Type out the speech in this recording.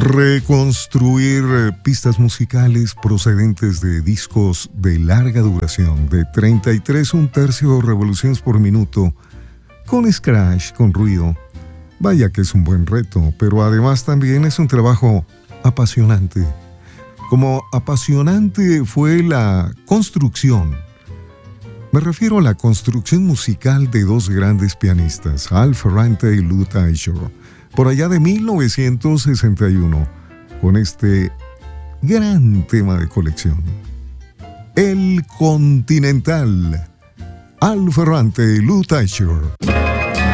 reconstruir pistas musicales procedentes de discos de larga duración, de 33 1/3 revoluciones por minuto, con scratch, con ruido. Vaya que es un buen reto, pero además también es un trabajo apasionante. Como apasionante fue la construcción. Me refiero a la construcción musical de dos grandes pianistas, Al Ferrante y Lou Teichert, por allá de 1961, con este gran tema de colección. El Continental, Al Ferrante y Lou Teichert.